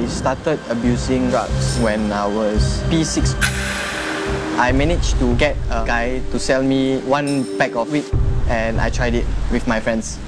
started abusing drugs when I was P6. I managed to get a guy to sell me 1 pack of weed, and I tried it with my friends.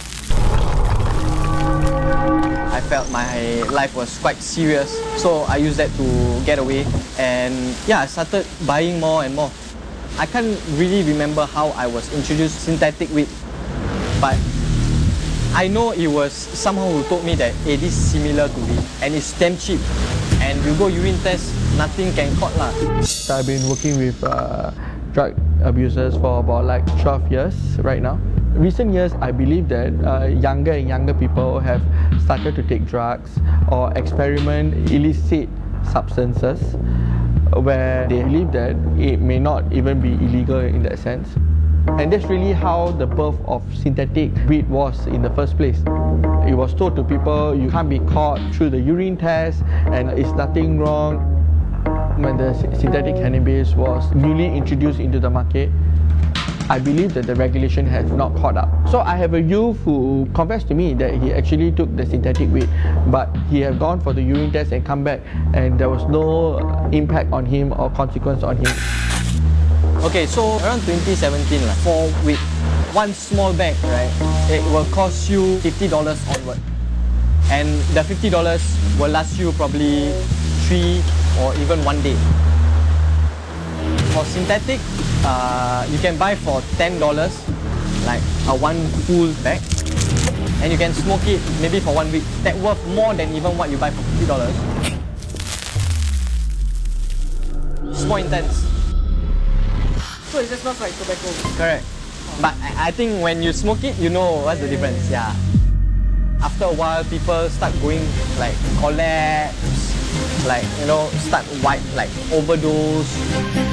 I felt my life was quite serious, so I used that to get away, and yeah, I started buying more and more. I can't really remember how I was introduced synthetic weed, but I know it was someone who told me that it is similar to weed and it's damn cheap, and you go urine test, nothing can caught lah. So I've been working with drug abusers for about like 12 years right now. Recent years, I believe that younger and younger people have started to take drugs or experiment illicit substances where they believe that it may not even be illegal in that sense. And that's really how the birth of synthetic weed was in the first place. It was told to people you can't be caught through the urine test and it's nothing wrong. When the synthetic cannabis was newly introduced into the market, I believe that the regulation has not caught up. So I have a youth who confessed to me that he actually took the synthetic weed, but he had gone for the urine test and come back and there was no impact on him or consequence on him. Okay, so around 2017, for weed, 1 small bag, right, it will cost you $50 onward. And the $50 will last you probably 3 or even 1 day. For synthetic, you can buy for $10, like a 1 full bag, and you can smoke it maybe for 1 week. That worth more than even what you buy for $50. It's more intense. So it just smells like tobacco? Correct. But I think when you smoke it, you know what's the difference. Yeah. After a while, people start going like collapse, like, you know, start white, like overdose.